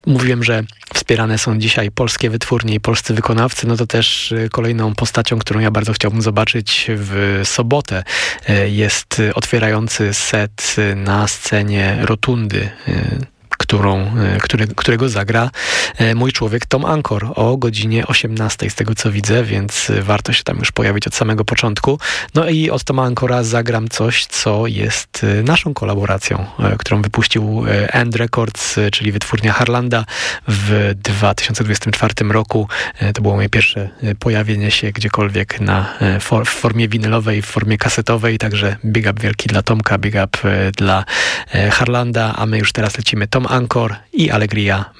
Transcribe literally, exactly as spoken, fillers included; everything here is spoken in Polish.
mówiłem, że wspierane są dzisiaj polskie wytwórnie i polscy wykonawcy, no to też kolejną postacią, którą ja bardzo chciałbym zobaczyć w sobotę, jest otwierający set na scenie Rotundy, którą, które, którego zagra mój człowiek Tom Ankor o godzinie osiemnastej, z tego co widzę, więc warto się tam już pojawić od samego początku. No i od Toma Ankora zagram coś, co jest naszą kolaboracją, którą wypuścił End Records, czyli wytwórnia Harlanda w dwa tysiące dwudziestym czwartym roku. To było moje pierwsze pojawienie się gdziekolwiek na, w formie winylowej, w formie kasetowej, także big up wielki dla Tomka, big up dla Harlanda, a my już teraz lecimy Tom Ankor i Alegria